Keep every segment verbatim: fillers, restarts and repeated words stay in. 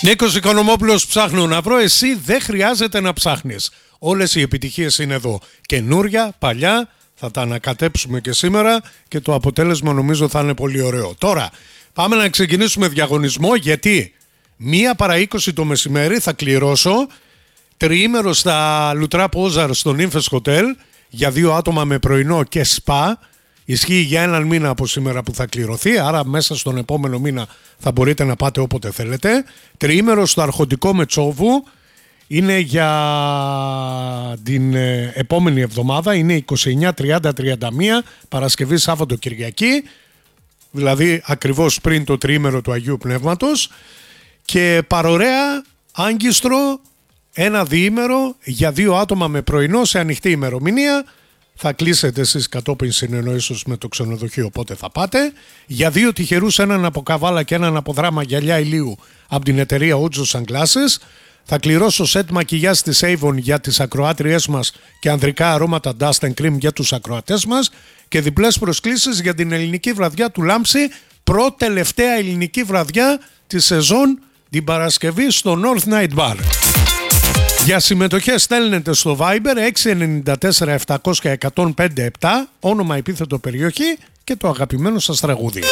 Νίκος Οικονομόπουλος ψάχνω να βρω, εσύ δεν χρειάζεται να ψάχνεις. Όλες οι επιτυχίες είναι εδώ. Καινούρια, παλιά, θα τα ανακατέψουμε και σήμερα και το αποτέλεσμα νομίζω θα είναι πολύ ωραίο. Τώρα, πάμε να ξεκινήσουμε διαγωνισμό, γιατί μία παρά είκοσι το μεσημέρι θα κληρώσω τριήμερο στα Λουτρά Πόζαρ στο Νύμφες Hotel για δύο άτομα με πρωινό και σπα. Ισχύει για έναν μήνα από σήμερα που θα κληρωθεί, άρα μέσα στον επόμενο μήνα θα μπορείτε να πάτε όποτε θέλετε. Τριήμερο στο Αρχοντικό Μετσόβου είναι για την ε, επόμενη εβδομάδα, είναι είκοσι εννιά, τριάντα, τριάντα ένα, Παρασκευή, Σάββατο, Κυριακή, δηλαδή ακριβώς πριν το τριήμερο του Αγίου Πνεύματος, και παρορέα Άγκιστρο ένα διήμερο για δύο άτομα με πρωινό σε ανοιχτή ημερομηνία. Θα κλείσετε εσείς κατόπιν συνεννοήσεως με το ξενοδοχείο, οπότε θα πάτε. Για δύο τυχερούς, έναν από Καβάλα και έναν από Δράμα γυαλιά ηλίου από την εταιρεία Ούτζο Sunglasses. Θα κληρώσω σετ μακιγιάζ της Avon για τις ακροάτριές μας και ανδρικά αρώματα Dust and Cream για τους ακροατές μας και διπλές προσκλήσεις για την ελληνική βραδιά του Λάμψη, προτελευταία ελληνική βραδιά της σεζόν, την Παρασκευή στο North Night Bar. Για συμμετοχές στέλνετε στο Viber έξι εννιά τέσσερα επτακόσια εκατόν πέντε επτά, όνομα, επίθετο, περιοχή και το αγαπημένο σας τραγούδι.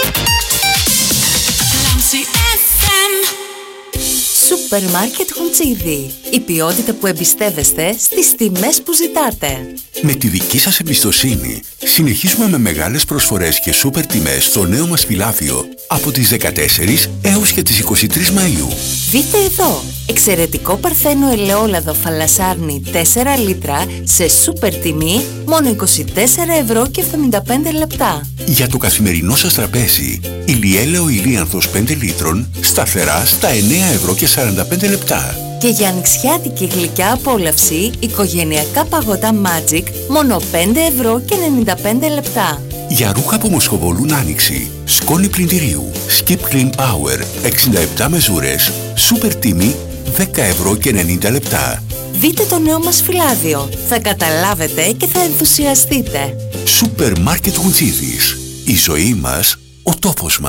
Σούπερ Μάρκετ Χουντσίδι. Η ποιότητα που εμπιστεύεστε στις τιμές που ζητάτε. Με τη δική σας εμπιστοσύνη συνεχίζουμε με μεγάλες προσφορές και σούπερ τιμές στο νέο μας φυλάδιο από τις δεκατέσσερις έως και τις είκοσι τρεις Μαΐου. Δείτε εδώ! Εξαιρετικό παρθένο ελαιόλαδο φαλασάρνη τέσσερα λίτρα σε σούπερ τιμή μόνο είκοσι τέσσερα ευρώ και εβδομήντα πέντε λεπτά. Για το καθημερινό σας τραπέζι, ηλιέλαιο ηλίανθος πέντε λίτρων σταθερά στα εννέα ευρώ και σαράντα πέντε λεπτά. Και για ανοιξιάτικη γλυκιά απόλαυση, οικογενειακά παγωτά Magic μόνο πέντε ευρώ και ενενήντα πέντε λεπτά. Για ρούχα που μοσχοβολούν άνοιξη, σκόνη πλυντηρίου, Skip Clean Power εξήντα επτά μεζούρες, σούπερ τιμή δέκα ευρώ και ενενήντα λεπτά. Δείτε το νέο μας φυλάδιο, θα καταλάβετε και θα ενθουσιαστείτε. Σούπερ Μάρκετ Γουντζίδης. Η ζωή μας, ο τόπος μας.